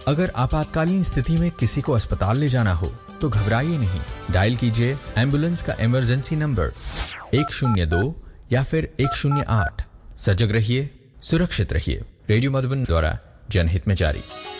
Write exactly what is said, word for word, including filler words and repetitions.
अगर आपातकालीन स्थिति में किसी को अस्पताल ले जाना हो तो घबराइए नहीं, डायल कीजिए एम्बुलेंस का इमरजेंसी नंबर एक शून्य दो या फिर एक शून्य आठ। सजग रहिए, सुरक्षित रहिए। रेडियो मधुबन द्वारा जनहित में जारी।